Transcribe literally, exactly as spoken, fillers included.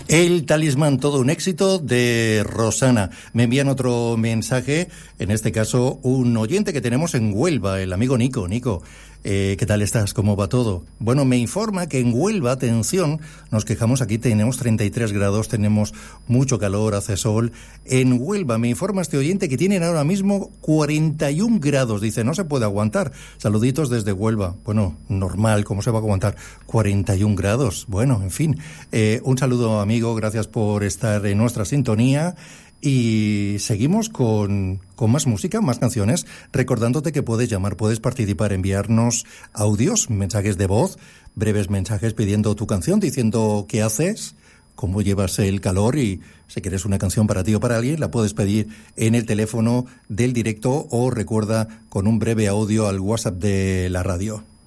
El Talismán, todo un éxito de Rosana. Me envían otro mensaje, en este caso un oyente que tenemos en Huelva, el amigo Nico. Nico, eh, ¿qué tal estás? ¿Cómo va todo? Bueno, me informa que en Huelva, atención, nos quejamos aquí, tenemos treinta y tres grados, tenemos mucho calor, hace sol. En Huelva me informa este oyente que tienen ahora mismo cuarenta y un grados, dice, no se puede aguantar. Saluditos desde Huelva. Bueno, normal, ¿cómo se va a aguantar? cuarenta y un grados. Bueno, en fin, eh, un saludo, amigo, gracias por estar en nuestra sintonía. Y seguimos con, con más música, más canciones, recordándote que puedes llamar, puedes participar, enviarnos audios, mensajes de voz, breves mensajes pidiendo tu canción, diciendo qué haces, cómo llevas el calor, y si quieres una canción para ti o para alguien, la puedes pedir en el teléfono del directo o recuerda con un breve audio al WhatsApp de la radio.